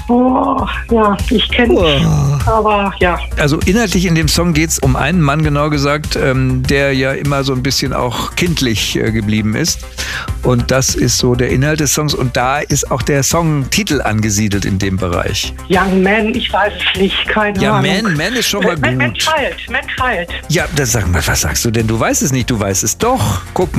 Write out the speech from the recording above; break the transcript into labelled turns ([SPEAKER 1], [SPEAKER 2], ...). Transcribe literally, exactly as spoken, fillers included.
[SPEAKER 1] Oh, ja, ich kenne
[SPEAKER 2] Oh.
[SPEAKER 1] aber ja.
[SPEAKER 2] Also inhaltlich in dem Song geht es um einen Mann, genau gesagt, ähm, der ja immer so ein bisschen auch kindlich äh, geblieben ist. Und das ist so der Inhalt des Songs. Und da ist auch der Songtitel angesiedelt in dem Bereich.
[SPEAKER 1] Young Man, ich weiß es nicht, keine
[SPEAKER 2] Ja,
[SPEAKER 1] Ahnung.
[SPEAKER 2] Man, Man ist schon mal
[SPEAKER 1] Man, Man
[SPEAKER 2] gut.
[SPEAKER 1] Child, Man Child.
[SPEAKER 2] Ja, das sag mal, was sagst du denn? Du weißt es nicht, du weißt es doch. Guck mal.